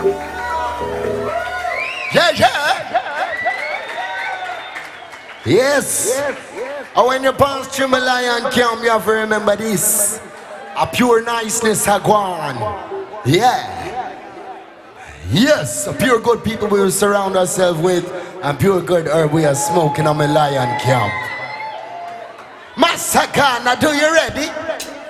Yeah, yeah. Yes. And when you pass through my lion camp, you have to remember this. A pure niceness are gone. Yeah. Yes, a pure good people we will surround ourselves with, and pure good herb we are smoking on my lion camp. Massacre, now do you ready?